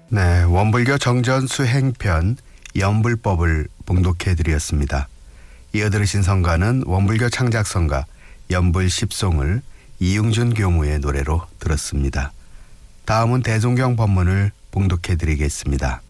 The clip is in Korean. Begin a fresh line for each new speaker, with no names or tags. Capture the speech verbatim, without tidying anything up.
네, 원불교 정전 수행편 연불법을 봉독해드렸습니다. 이어 들으신 성가는 원불교 창작성가 연불 십송을 이용준 교무의 노래로 들었습니다. 다음은 대종경 법문을 봉독해드리겠습니다.